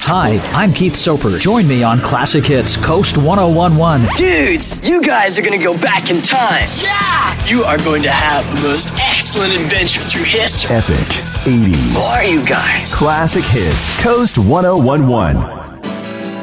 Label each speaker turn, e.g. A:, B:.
A: Hi, I'm Keith Soper. Join me on Classic Hits Coast 1011.
B: Dudes, you guys are going to go back in time. Yeah! You are going to have the most excellent adventure through history.
C: Epic 80s.
B: Who are you guys?
C: Classic Hits Coast 1011.